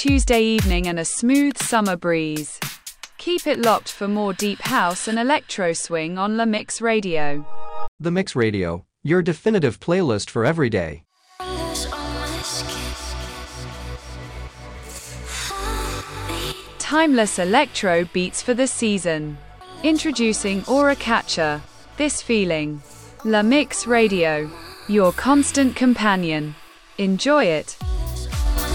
Tuesday evening and a smooth summer breeze. Keep it locked for more deep house and electro swing on La Mix Radio. The Mix Radio, your definitive playlist for every day. Timeless electro beats for the season. Introducing Aura Catcher. This feeling. La Mix Radio, your constant companion. Enjoy it.